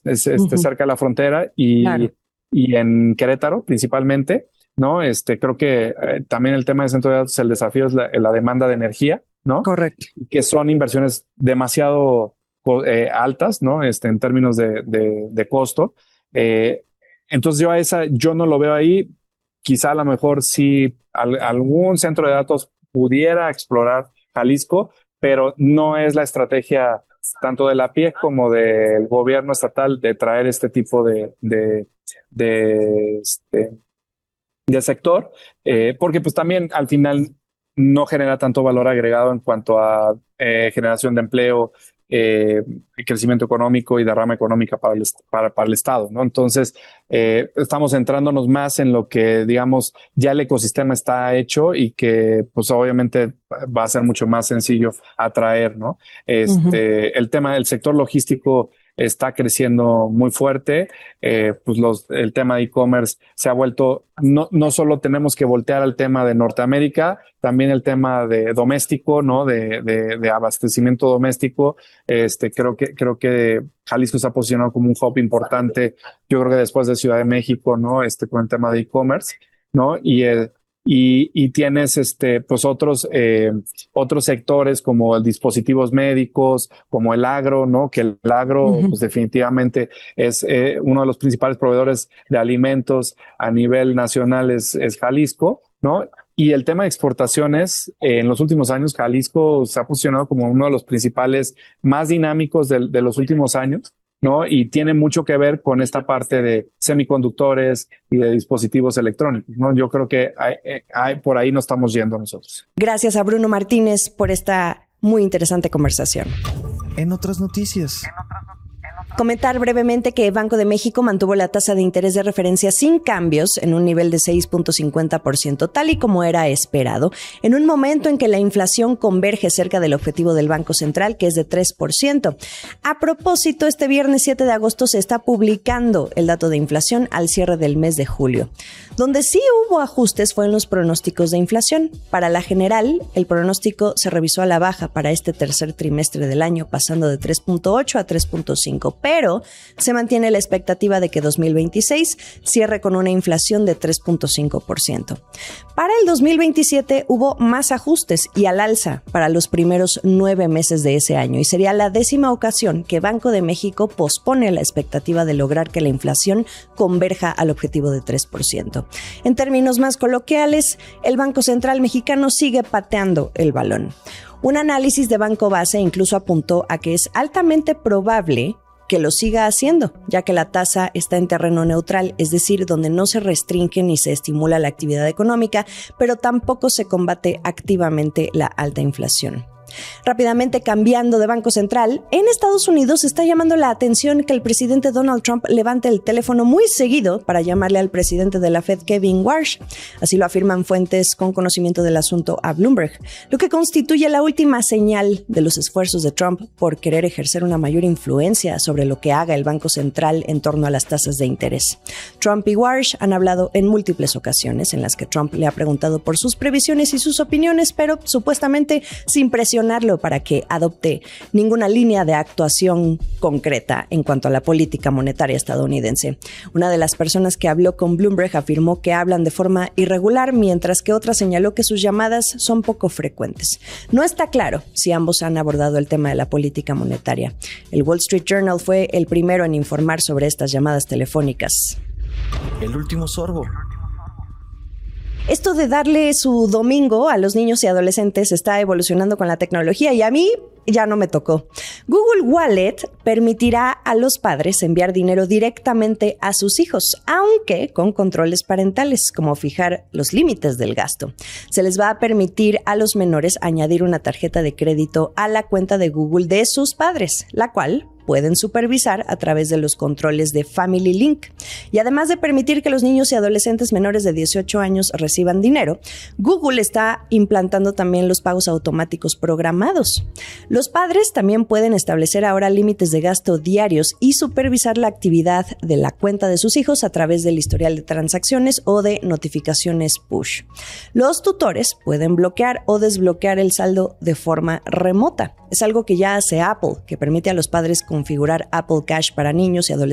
cerca de la frontera Claro. y en Querétaro principalmente, ¿no? Creo que también el tema de centro de datos, el desafío es la demanda de energía, ¿no? Correcto. Que son inversiones demasiado altas, ¿no? En términos de costo. Entonces yo no lo veo ahí. Quizá a lo mejor sí algún centro de datos pudiera explorar Jalisco, pero no es la estrategia tanto de la PIE como del gobierno estatal de traer este tipo de, este, de sector, porque pues también al final no genera tanto valor agregado en cuanto a generación de empleo, crecimiento económico y derrama económica para el Estado, ¿no? Entonces, estamos centrándonos más en lo que, digamos, ya el ecosistema está hecho y que, pues, obviamente va a ser mucho más sencillo atraer, ¿no? El tema del sector logístico está creciendo muy fuerte. Pues el tema de e-commerce se ha vuelto, no solo tenemos que voltear al tema de Norteamérica, también el tema de doméstico, ¿no? De abastecimiento doméstico. Creo que Jalisco se ha posicionado como un hub importante. Yo creo que después de Ciudad de México, ¿no? Con el tema de e-commerce, ¿no? Y tienes pues otros sectores como dispositivos médicos, como el agro, ¿no? Que el agro pues definitivamente es uno de los principales proveedores de alimentos a nivel nacional es Jalisco, ¿no? Y el tema de exportaciones, en los últimos años Jalisco se ha posicionado como uno de los principales más dinámicos de los últimos años, ¿no? Y tiene mucho que ver con esta parte de semiconductores y de dispositivos electrónicos, ¿no? Yo creo que por ahí nos estamos yendo nosotros. Gracias a Bruno Martínez por esta muy interesante conversación. En otras noticias. Comentar brevemente que Banco de México mantuvo la tasa de interés de referencia sin cambios en un nivel de 6.50%, tal y como era esperado, en un momento en que la inflación converge cerca del objetivo del Banco Central, que es de 3%. A propósito, este viernes 7 de agosto se está publicando el dato de inflación al cierre del mes de julio. Donde sí hubo ajustes fue en los pronósticos de inflación. Para la general, el pronóstico se revisó a la baja para este tercer trimestre del año, pasando de 3.8 a 3.5, pero se mantiene la expectativa de que 2026 cierre con una inflación de 3.5%. Para el 2027 hubo más ajustes y al alza para los primeros 9 meses de ese año, y sería la 10ª ocasión que Banco de México pospone la expectativa de lograr que la inflación converja al objetivo de 3%. En términos más coloquiales, el Banco Central mexicano sigue pateando el balón. Un análisis de Banco Base incluso apuntó a que es altamente probable que lo siga haciendo, ya que la tasa está en terreno neutral, es decir, donde no se restringe ni se estimula la actividad económica, pero tampoco se combate activamente la alta inflación. Rápidamente cambiando de Banco Central, en Estados Unidos está llamando la atención que el presidente Donald Trump levante el teléfono muy seguido para llamarle al presidente de la Fed, Kevin Warsh. Así lo afirman fuentes con conocimiento del asunto a Bloomberg, lo que constituye la última señal de los esfuerzos de Trump por querer ejercer una mayor influencia sobre lo que haga el Banco Central en torno a las tasas de interés. Trump y Warsh han hablado en múltiples ocasiones en las que Trump le ha preguntado por sus previsiones y sus opiniones, pero supuestamente sin presión para que adopte ninguna línea de actuación concreta en cuanto a la política monetaria estadounidense. Una de las personas que habló con Bloomberg afirmó que hablan de forma irregular, mientras que otra señaló que sus llamadas son poco frecuentes. No está claro si ambos han abordado el tema de la política monetaria. El Wall Street Journal fue el primero en informar sobre estas llamadas telefónicas. El último sorbo. Esto de darle su domingo a los niños y adolescentes está evolucionando con la tecnología y a mí ya no me tocó. Google Wallet permitirá a los padres enviar dinero directamente a sus hijos, aunque con controles parentales, como fijar los límites del gasto. Se les va a permitir a los menores añadir una tarjeta de crédito a la cuenta de Google de sus padres, la cual pueden supervisar a través de los controles de Family Link. Y además de permitir que los niños y adolescentes menores de 18 años reciban dinero, Google está implantando también los pagos automáticos programados. Los padres también pueden establecer ahora límites de gasto diarios y supervisar la actividad de la cuenta de sus hijos a través del historial de transacciones o de notificaciones push. Los tutores pueden bloquear o desbloquear el saldo de forma remota. Es algo que ya hace Apple, que permite a los padres configurar Apple Cash para niños y adolescentes